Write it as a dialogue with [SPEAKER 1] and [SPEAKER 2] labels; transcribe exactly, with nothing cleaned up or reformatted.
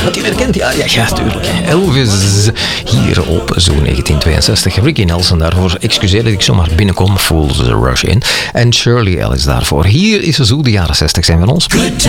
[SPEAKER 1] Had je herkend? Ja, ja, ja, tuurlijk. Elvis hier op Zoo negentien tweeënzestig. Ricky Nelson daarvoor. Excuseer dat ik zomaar binnenkom. Fools Rush In. En Shirley Ellis daarvoor. Hier is Zoo, de jaren zestig zijn van ons.